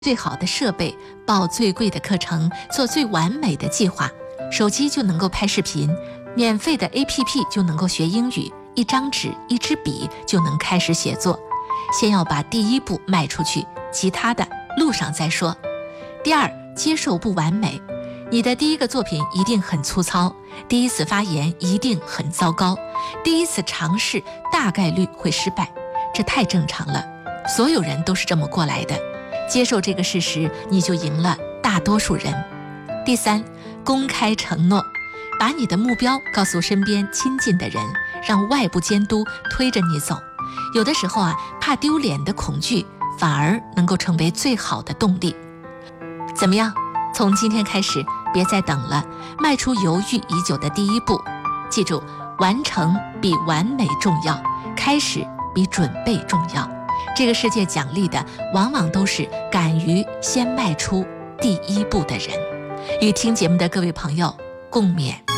最好的设备，报最贵的课程，做最完美的计划。手机就能够拍视频，免费的 APP 就能够学英语，一张纸一支笔就能开始写作。先要把第一步迈出去，其他的路上再说。第二，接受不完美。你的第一个作品一定很粗糙，第一次发言一定很糟糕，第一次尝试大概率会失败，这太正常了，所有人都是这么过来的。接受这个事实，你就赢了大多数人。第三，公开承诺，把你的目标告诉身边亲近的人，让外部监督推着你走。有的时候怕丢脸的恐惧反而能够成为最好的动力。怎么样？从今天开始，别再等了，迈出犹豫已久的第一步。记住，完成比完美重要，开始比准备重要。这个世界奖励的往往都是敢于先迈出第一步的人。与听节目的各位朋友共勉。